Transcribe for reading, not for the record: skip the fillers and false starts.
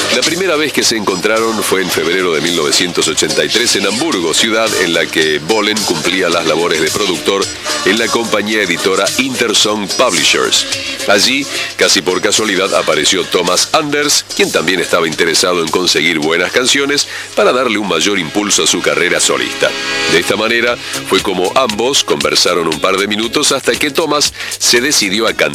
La primera vez que se encontraron fue en febrero de 1983 en Hamburgo, ciudad en la que Bohlen cumplía las labores de productor en la compañía editora Intersong Publishers. Allí, casi por casualidad, apareció Thomas Anders, quien también estaba interesado en conseguir buenas canciones para darle un mayor impulso a su carrera solista. De esta manera, fue como ambos conversaron un par de minutos hasta que Thomas se decidió a cantar